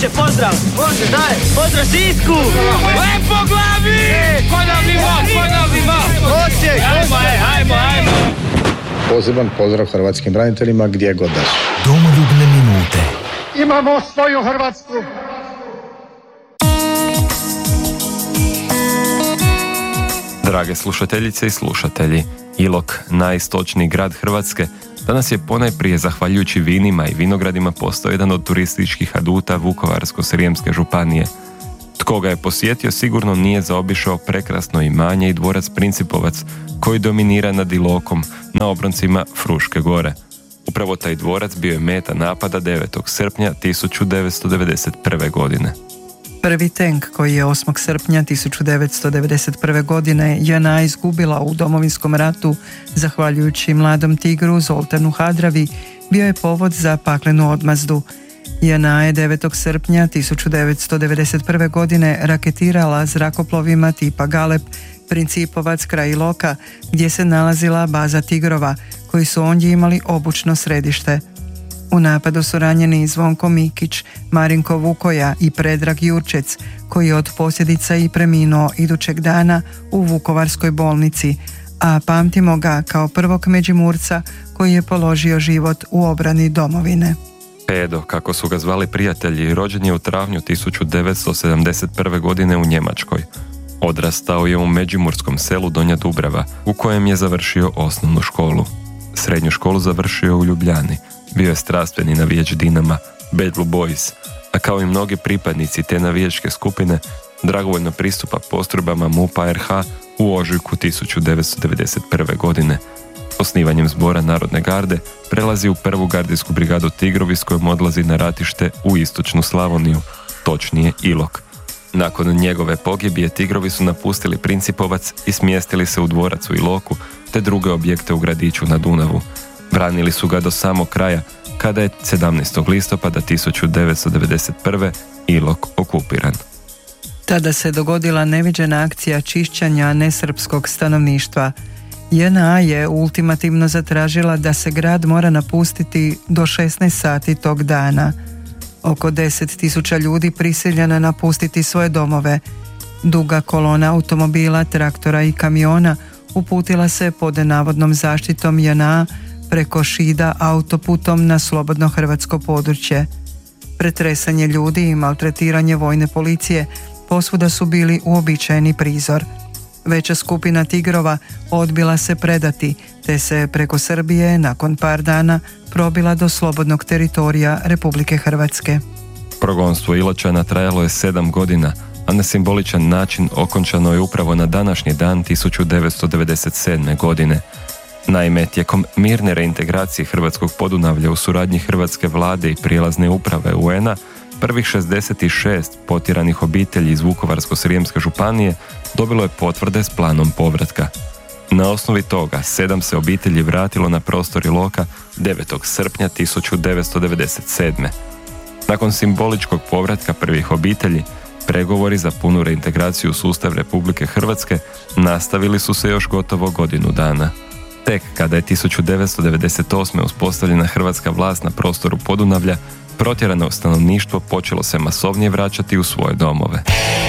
Može, pozdrav! Može, daj! Pozdrav Sisku! Lepo glavi! Ponovimo! Osijek! Ajmo! Poseban pozdrav hrvatskim braniteljima gdje god da su. Domoljubne minute. Imamo svoju Hrvatsku! Drage slušateljice i slušatelji, Ilok, najistočniji grad Hrvatske, danas je ponajprije zahvaljujući vinima i vinogradima postao jedan od turističkih aduta Vukovarsko-srijemske županije. Tko ga je posjetio sigurno nije zaobišao prekrasno imanje i dvorac Principovac koji dominira nad Ilokom na obroncima Fruške gore. Upravo taj dvorac bio je meta napada 9. srpnja 1991. godine. Prvi tank koji je 8. srpnja 1991. godine JNA izgubila u Domovinskom ratu, zahvaljujući mladom tigru Zoltanu Hadravi, bio je povod za paklenu odmazdu. JNA je 9. srpnja 1991. godine raketirala zrakoplovima tipa Galeb Principovac kraj Iloka, gdje se nalazila baza tigrova, koji su ondje imali obučno središte. U napadu su ranjeni Zvonko Mikić, Marinko Vukoja i Predrag Jurčec, koji je od posljedica i preminuo idućeg dana u Vukovarskoj bolnici, a pamtimo ga kao prvog Međimurca koji je položio život u obrani domovine. Pedo, kako su ga zvali prijatelji, rođen je u travnju 1971. godine u Njemačkoj. Odrastao je u međimurskom selu Donja Dubrava, u kojem je završio osnovnu školu. Srednju školu završio u Ljubljani. Bio je strastveni navijač Dinama, Bad Blue Boys, a kao i mnogi pripadnici te navijačke skupine, dragovoljno pristupa postrojbama MUP-a RH u ožujku 1991. godine. Osnivanjem zbora Narodne garde prelazi u prvu gardijsku brigadu Tigrovi s kojom odlazi na ratište u istočnu Slavoniju, točnije Ilok. Nakon njegove pogibije Tigrovi su napustili Principovac i smjestili se u dvorac u Iloku te druge objekte u gradiću na Dunavu. Branili su ga do samog kraja, kada je 17. listopada 1991. Ilok okupiran. Tada se dogodila neviđena akcija čišćanja nesrpskog stanovništva. JNA je ultimativno zatražila da se grad mora napustiti do 16 sati tog dana. Oko 10.000 ljudi prisiljeno napustiti svoje domove. Duga kolona automobila, traktora i kamiona uputila se pod navodnom zaštitom JNA preko Šida autoputom na slobodno hrvatsko područje. Pretresanje ljudi i maltretiranje vojne policije posvuda su bili uobičajeni prizor. Veća skupina tigrova odbila se predati, te se preko Srbije nakon par dana probila do slobodnog teritorija Republike Hrvatske. Progonstvo Iločana trajalo je 7 godina, a na simboličan način okončano je upravo na današnji dan 1997. godine. Naime, tijekom mirne reintegracije Hrvatskog Podunavlja u suradnji Hrvatske vlade i prijelazne uprave UN-a, prvih 66 potjeranih obitelji iz Vukovarsko-srijemske županije dobilo je potvrde s planom povratka. Na osnovi toga 7 se obitelji vratilo na prostor Iloka 9. srpnja 1997. Nakon simboličkog povratka prvih obitelji, pregovori za punu reintegraciju u sustav Republike Hrvatske nastavili su se još gotovo godinu dana. Tek kada je 1998. uspostavljena hrvatska vlast na prostoru Podunavlja, protjerano stanovništvo počelo se masovnije vraćati u svoje domove.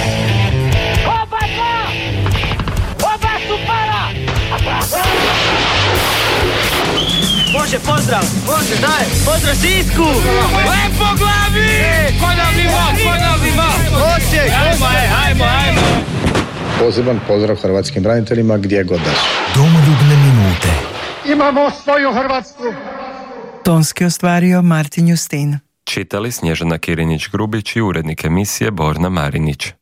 Može, pozdrav! Može, daj! Pozdrav Sisku! Lepo glavi! Ponovimo! Osijek! Ajmo! Poseban pozdrav hrvatskim braniteljima gdje god da su. Domoljubne minute. Imamo svoju Hrvatsku! Tonski ostvario Martin Justin. Čitali Snježana Kirinić-Grubić i urednik emisije Borna Marinić.